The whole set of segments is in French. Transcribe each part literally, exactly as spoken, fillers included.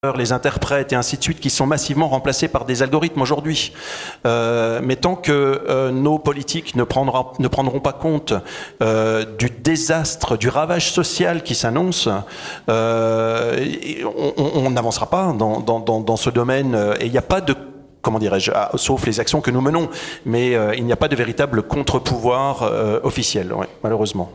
les interprètes et ainsi de suite, qui sont massivement remplacés par des algorithmes aujourd'hui. Euh, mais tant que euh, nos politiques ne, prendra, ne prendront pas compte euh, du désastre, du ravage social qui s'annonce, euh, on n'avancera pas dans, dans, dans, dans ce domaine. Et il n'y a pas de, comment dirais-je, ah, sauf les actions que nous menons, mais euh, il n'y a pas de véritable contre-pouvoir euh, officiel, ouais, malheureusement.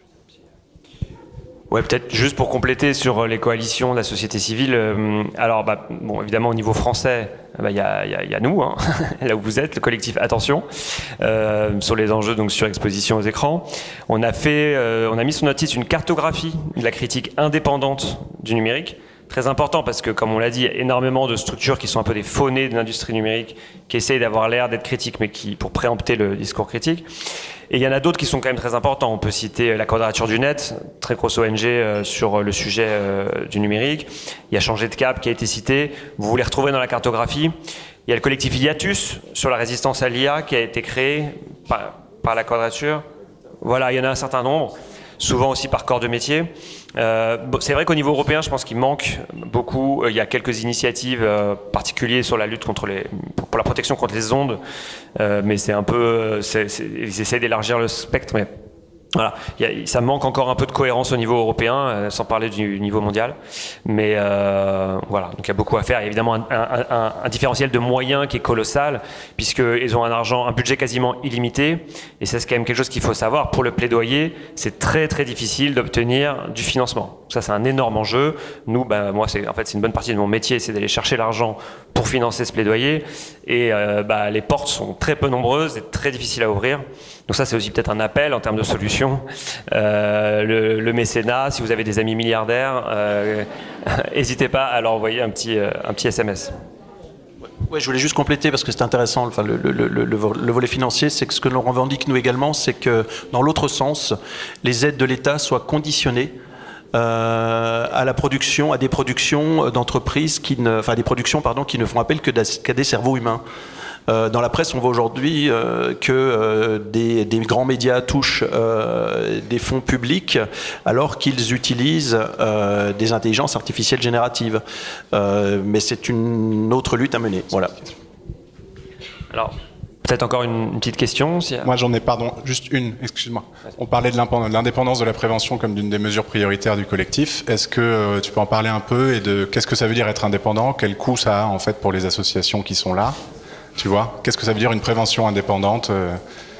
Ouais, peut-être juste pour compléter sur les coalitions de la société civile. Euh, alors, bah, bon, évidemment, au niveau français, il bah, y, a, y, a, y a nous, hein, là où vous êtes, le collectif Attention, euh, sur les enjeux donc sur exposition aux écrans. On a fait, euh, on a mis sur notre site une cartographie de la critique indépendante du numérique. Très important parce que, comme on l'a dit, il y a énormément de structures qui sont un peu des faunées de l'industrie numérique, qui essayent d'avoir l'air d'être critiques, mais qui, pour préempter le discours critique. Et il y en a d'autres qui sont quand même très importants. On peut citer la Quadrature du Net, très grosse O N G euh, sur le sujet euh, du numérique. Il y a Changer de cap qui a été cité. Vous vous les retrouvez dans la cartographie. Il y a le collectif Hiatus sur la résistance à l'I A qui a été créé par, par la Quadrature. Voilà, il y en a un certain nombre, souvent aussi par corps de métier. Euh, c'est vrai qu'au niveau européen, je pense qu'il manque beaucoup. Il y a quelques initiatives euh, particulières sur la lutte contre les, pour la protection contre les ondes, euh, mais c'est un peu, c'est, c'est, ils essaient d'élargir le spectre, mais voilà, il y a, ça manque encore un peu de cohérence au niveau européen, euh, sans parler du niveau mondial. Mais euh, voilà, donc il y a beaucoup à faire. Il y a évidemment un, un, un, un différentiel de moyens qui est colossal, puisqu'ils ont un argent, un budget quasiment illimité. Et c'est quand même quelque chose qu'il faut savoir. Pour le plaidoyer, c'est très très difficile d'obtenir du financement. Ça, c'est un énorme enjeu. Nous, ben, moi, c'est, en fait, c'est une bonne partie de mon métier, c'est d'aller chercher l'argent pour financer ce plaidoyer. Et euh, bah, les portes sont très peu nombreuses et très difficiles à ouvrir. Donc ça, c'est aussi peut-être un appel en termes de solutions. Euh, le, le mécénat, si vous avez des amis milliardaires, n'hésitez euh, pas à leur envoyer un petit, euh, un petit S M S. Ouais, je voulais juste compléter parce que c'est intéressant. Enfin, le, le, le, le, le volet financier, c'est que ce que l'on revendique nous également, c'est que dans l'autre sens, les aides de l'État soient conditionnées euh, à la production, à des productions d'entreprises qui ne, enfin des productions pardon, qui ne font appel que qu'à des cerveaux humains. Euh, dans la presse, on voit aujourd'hui euh, que euh, des, des grands médias touchent euh, des fonds publics alors qu'ils utilisent euh, des intelligences artificielles génératives. Euh, mais c'est une autre lutte à mener. Voilà. Alors, peut-être encore une, une petite question. Si... Moi, j'en ai, pardon, juste une, excuse-moi. On parlait de l'indépendance de la prévention comme d'une des mesures prioritaires du collectif. Est-ce que euh, tu peux en parler un peu et de qu'est-ce que ça veut dire être indépendant? Quel coût ça a en fait pour les associations qui sont là? Tu vois, qu'est-ce que ça veut dire une prévention indépendante euh,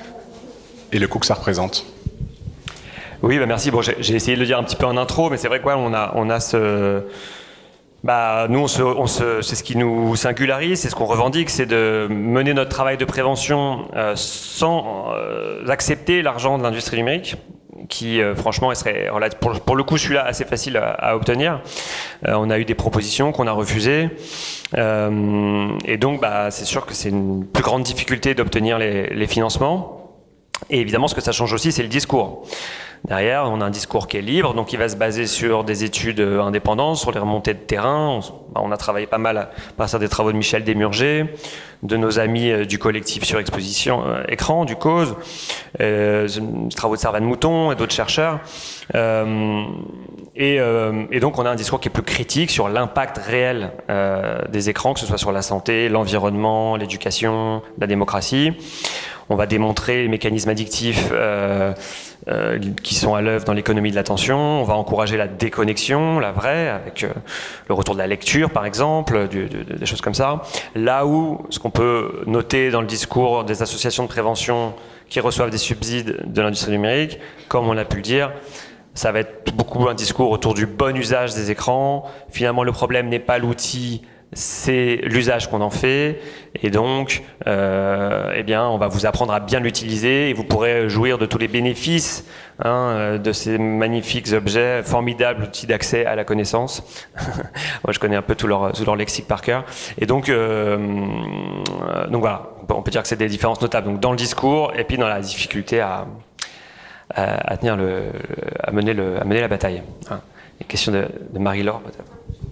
et le coût que ça représente? Oui, bah merci. Bon, j'ai, j'ai essayé de le dire un petit peu en intro, mais c'est vrai quoi, on a, on a ce, bah nous, on se, on se, c'est ce qui nous singularise, c'est ce qu'on revendique, c'est de mener notre travail de prévention euh, sans euh, accepter l'argent de l'industrie numérique, qui euh, franchement serait pour, pour le coup celui-là assez facile à, à obtenir. Euh, on a eu des propositions qu'on a refusées euh, et donc bah, c'est sûr que c'est une plus grande difficulté d'obtenir les, les financements. Et évidemment ce que ça change aussi, c'est le discours. Derrière, on a un discours qui est libre, donc il va se baser sur des études indépendantes, sur les remontées de terrain. On, on a travaillé pas mal à partir des travaux de Michel Desmurger, de nos amis du collectif sur exposition euh, écran, du cause, euh, des travaux de Servan Mouton et d'autres chercheurs. Euh, et, euh, et donc on a un discours qui est plus critique sur l'impact réel euh, des écrans, que ce soit sur la santé, l'environnement, l'éducation, la démocratie. On va démontrer les mécanismes addictifs euh, euh, qui sont à l'œuvre dans l'économie de l'attention. On va encourager la déconnexion, la vraie, avec euh, le retour de la lecture, par exemple, du, du, des choses comme ça. Là où, ce qu'on peut noter dans le discours des associations de prévention qui reçoivent des subsides de l'industrie numérique, comme on l'a pu le dire, ça va être beaucoup un discours autour du bon usage des écrans. Finalement, le problème n'est pas l'outil, c'est l'usage qu'on en fait, et donc euh, eh bien, on va vous apprendre à bien l'utiliser et vous pourrez jouir de tous les bénéfices hein, de ces magnifiques objets, formidables outils d'accès à la connaissance. Moi je connais un peu tout leur, tout leur lexique par cœur, et donc, euh, donc voilà, on peut dire que c'est des différences notables donc, dans le discours et puis dans la difficulté à, à, à, tenir le, à, mener, le, à mener la bataille. Hein. Une question de, de Marie-Laure peut-être.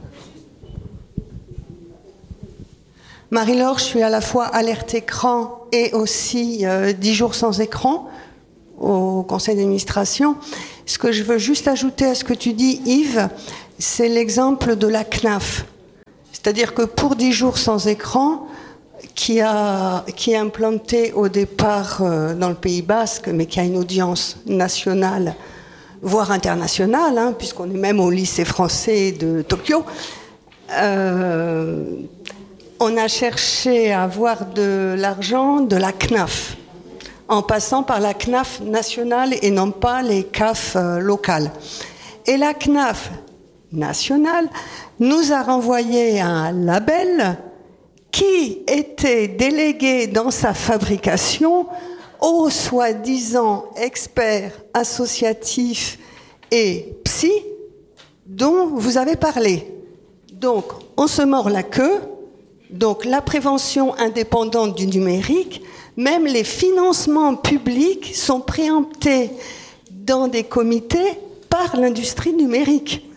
Marie-Laure, je suis à la fois alerte écran et aussi euh, dix jours sans écran au conseil d'administration. Ce que je veux juste ajouter à ce que tu dis, Yves, c'est l'exemple de la C N A F. C'est-à-dire que pour dix jours sans écran, qui, a, qui est implanté au départ euh, dans le Pays Basque, mais qui a une audience nationale, voire internationale, hein, puisqu'on est même au lycée français de Tokyo, euh, on a cherché à avoir de l'argent de la C N A F, en passant par la C N A F nationale et non pas les C A F euh, locales. Et la C N A F nationale nous a renvoyé un label qui était délégué dans sa fabrication aux soi-disant experts associatifs et psy dont vous avez parlé. Donc, on se mord la queue. Donc, la prévention indépendante du numérique, même les financements publics sont préemptés dans des comités par l'industrie numérique.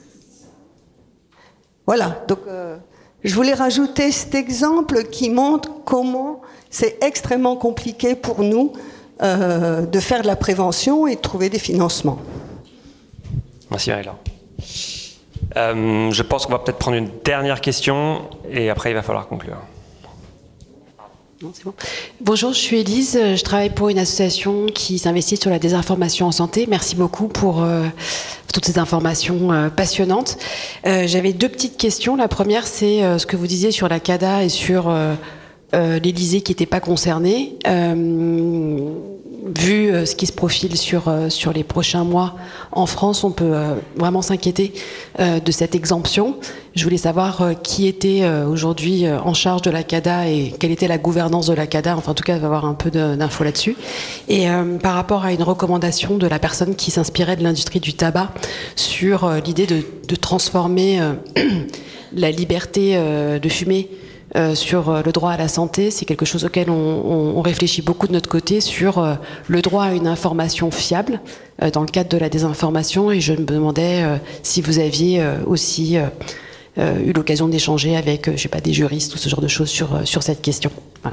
Voilà, donc euh, je voulais rajouter cet exemple qui montre comment c'est extrêmement compliqué pour nous euh, de faire de la prévention et de trouver des financements. Merci Marie-Laure. Euh, je pense qu'on va peut-être prendre une dernière question et après il va falloir conclure. Non, c'est bon. Bonjour, je suis Élise, je travaille pour une association qui s'investit sur la désinformation en santé. Merci beaucoup pour euh, toutes ces informations euh, passionnantes. Euh, j'avais deux petites questions. La première, c'est euh, ce que vous disiez sur la CADA et sur euh, euh, l'Élysée qui n'était pas concerné. Euh, vu euh, ce qui se profile sur, euh, sur les prochains mois en France, on peut euh, vraiment s'inquiéter euh, de cette exemption. Je voulais savoir euh, qui était euh, aujourd'hui euh, en charge de la CADA et quelle était la gouvernance de la CADA. Enfin, en tout cas, il va y avoir un peu de, d'infos là-dessus. Et euh, par rapport à une recommandation de la personne qui s'inspirait de l'industrie du tabac sur euh, l'idée de, de transformer euh, la liberté euh, de fumer Euh, sur euh, le droit à la santé, c'est quelque chose auquel on, on, on réfléchit beaucoup de notre côté sur euh, le droit à une information fiable euh, dans le cadre de la désinformation, et je me demandais euh, si vous aviez euh, aussi euh, euh, eu l'occasion d'échanger avec, euh, je sais pas, des juristes ou ce genre de choses sur, euh, sur cette question. Voilà.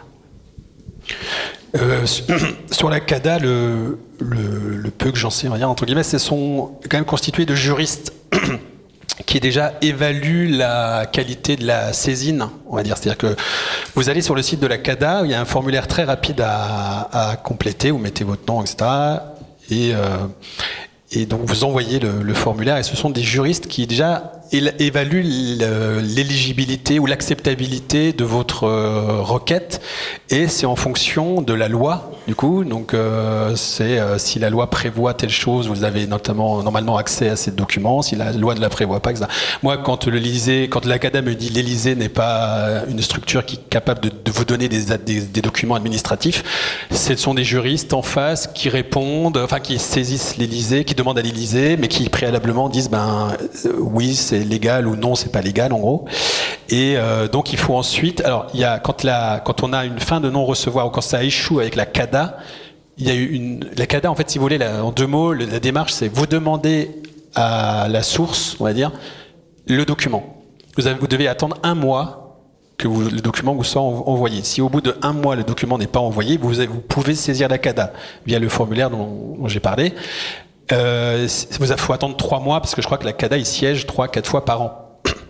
Euh, sur la CADA, le, le, le peu que j'en sais, on va dire, entre guillemets, c'est sont quand même constitués de juristes qui déjà évalue la qualité de la saisine, on va dire. C'est-à-dire que vous allez sur le site de la CADA, il y a un formulaire très rapide à, à compléter, vous mettez votre nom, et cetera. Et, euh, et donc vous envoyez le, le formulaire, et ce sont des juristes qui déjà évaluent l'éligibilité ou l'acceptabilité de votre euh, requête, et c'est en fonction de la loi. Du coup, donc euh, c'est euh, si la loi prévoit telle chose, vous avez notamment normalement accès à ces documents. Si la loi ne la prévoit pas, et cetera. Moi, quand le l'Élysée, quand la CADA me dit l'Élysée n'est pas une structure qui est capable de, de vous donner des, des, des documents administratifs, ce sont des juristes en face qui répondent, enfin qui saisissent l'Élysée, qui demandent à l'Élysée, mais qui préalablement disent ben euh, oui c'est légal ou non c'est pas légal en gros. Et euh, donc il faut ensuite, alors il y a quand la quand on a une fin de non-recevoir ou quand ça échoue avec la CADA, il y a eu une, la CADA, en fait, si vous voulez, la, en deux mots, la, la démarche, c'est vous demandez à la source, on va dire, le document. Vous, avez, vous devez attendre un mois que vous, le document vous soit envoyé. Si au bout de un mois, le document n'est pas envoyé, vous, avez, vous pouvez saisir la CADA via le formulaire dont, dont j'ai parlé. Euh, vous faut attendre trois mois, parce que je crois que la CADA, il siège trois, quatre fois par an.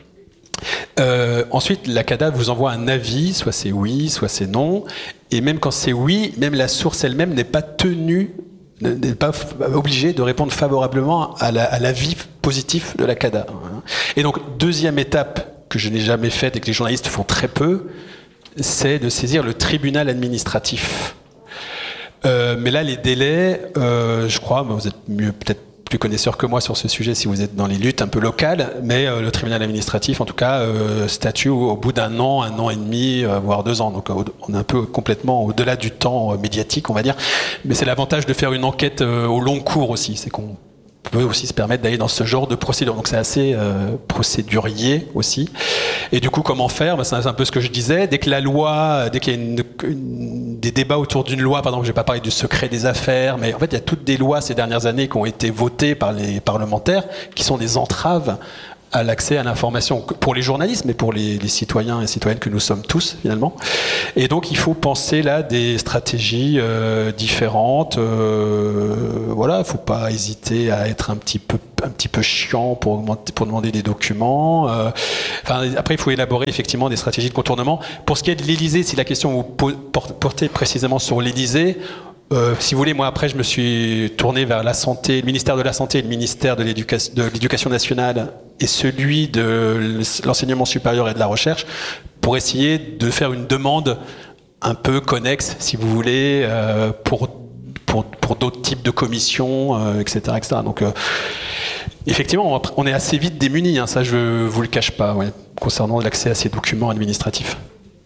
Euh, ensuite, la CADA vous envoie un avis, soit c'est oui, soit c'est non, et même quand c'est oui, même la source elle-même n'est pas tenue, n'est pas obligée de répondre favorablement à, la, à l'avis positif de la CADA. Et donc, deuxième étape que je n'ai jamais faite et que les journalistes font très peu, c'est de saisir le tribunal administratif. Euh, mais là, les délais, euh, je crois, vous êtes mieux peut-être plus connaisseur que moi sur ce sujet si vous êtes dans les luttes un peu locales, mais euh, le tribunal administratif, en tout cas, euh, statue au, au bout d'un an, un an et demi, euh, voire deux ans. Donc euh, on est un peu complètement au-delà du temps euh, médiatique, on va dire. Mais c'est l'avantage de faire une enquête euh, au long cours aussi, c'est qu'on peut aussi se permettre d'aller dans ce genre de procédure. Donc c'est assez euh, procédurier aussi. Et du coup, comment faire ? Ben, c'est un peu ce que je disais. Dès que la loi, dès qu'il y a une, une, des débats autour d'une loi, par exemple, je vais pas parler du secret des affaires, mais en fait, il y a toutes des lois ces dernières années qui ont été votées par les parlementaires, qui sont des entraves à l'accès à l'information pour les journalistes, mais pour les, les citoyens et citoyennes que nous sommes tous finalement. Et donc il faut penser là des stratégies euh, différentes. Euh, voilà, il ne faut pas hésiter à être un petit peu, un petit peu chiant pour, pour demander des documents. Euh, enfin, après, il faut élaborer effectivement des stratégies de contournement. Pour ce qui est de l'Élysée, si la question vous portez précisément sur l'Élysée, euh, si vous voulez, moi après, je me suis tourné vers la santé, le ministère de la Santé et le ministère de l'Éducation, de l'Éducation nationale et celui de l'enseignement supérieur et de la recherche pour essayer de faire une demande un peu connexe, si vous voulez, euh, pour, pour, pour d'autres types de commissions, euh, et cetera, et cetera. Donc, euh, effectivement, on est assez vite démunis, hein, ça je ne vous le cache pas, ouais, concernant l'accès à ces documents administratifs.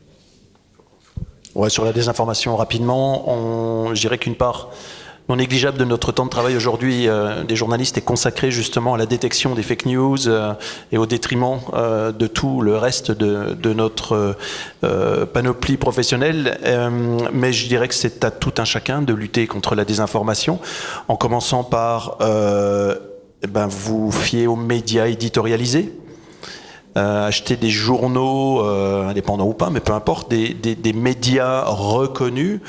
Ouais, sur la désinformation, rapidement, on, je dirais qu'une part non négligeable de notre temps de travail aujourd'hui euh, des journalistes est consacré justement à la détection des fake news euh, et au détriment euh, de tout le reste de, de notre euh, panoplie professionnelle. Euh, mais je dirais que c'est à tout un chacun de lutter contre la désinformation, en commençant par euh, eh ben, vous fier aux médias éditorialisés. Euh, acheter des journaux, euh, indépendants ou pas, mais peu importe, des, des, des médias reconnus,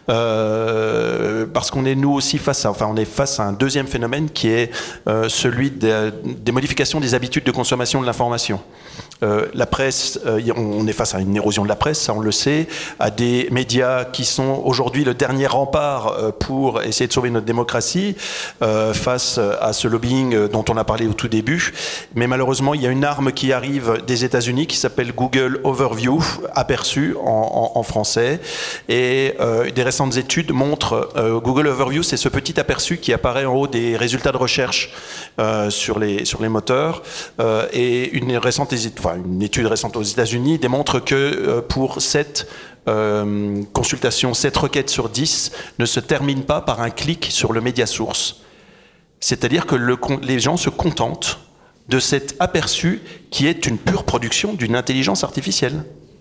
euh, parce qu'on est nous aussi face à, enfin, on est face à un deuxième phénomène qui est euh, celui des, des modifications des habitudes de consommation de l'information. Euh, la presse, euh, on est face à une érosion de la presse, ça on le sait, à des médias qui sont aujourd'hui le dernier rempart euh, pour essayer de sauver notre démocratie euh, face à ce lobbying dont on a parlé au tout début. Mais malheureusement, il y a une arme qui arrive des États-Unis qui s'appelle Google Overview, aperçu en, en, en français. Et euh, des récentes études montrent euh, Google Overview, c'est ce petit aperçu qui apparaît en haut des résultats de recherche euh, sur les sur les moteurs. Euh, et une récente Enfin, une étude récente aux États-Unis démontre que euh, pour cette euh, consultation, sept requêtes sur dix ne se terminent pas par un clic sur le média source. C'est-à-dire que le, les gens se contentent de cet aperçu qui est une pure production d'une intelligence artificielle.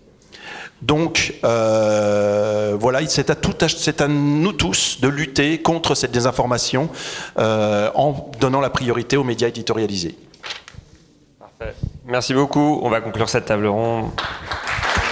Donc, euh, voilà, c'est à, tout, c'est à nous tous de lutter contre cette désinformation euh, en donnant la priorité aux médias éditorialisés. Merci beaucoup. On va conclure cette table ronde.